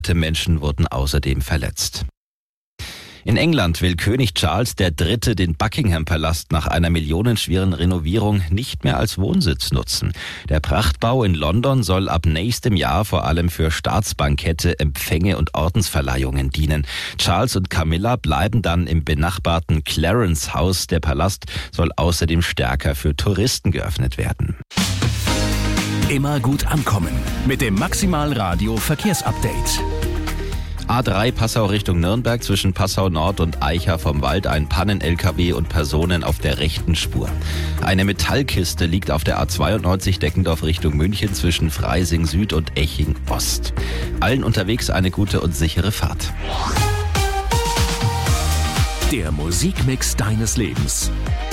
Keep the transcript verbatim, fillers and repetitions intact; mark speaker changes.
Speaker 1: Menschen wurden außerdem verletzt. In England will König Charles der Dritte den Buckingham-Palast nach einer millionenschweren Renovierung nicht mehr als Wohnsitz nutzen. Der Prachtbau in London soll ab nächstem Jahr vor allem für Staatsbankette, Empfänge und Ordensverleihungen dienen. Charles und Camilla bleiben dann im benachbarten Clarence House. Der Palast soll außerdem stärker für Touristen geöffnet werden.
Speaker 2: Immer gut ankommen mit dem Maximal Radio Verkehrsupdate.
Speaker 1: A drei Passau Richtung Nürnberg zwischen Passau Nord und Eicha vom Wald ein Pannen-L K W und Personen auf der rechten Spur. Eine Metallkiste liegt auf der A zweiundneunzig Deckendorf Richtung München zwischen Freising Süd und Eching Ost. Allen unterwegs eine gute und sichere Fahrt.
Speaker 2: Der Musikmix deines Lebens.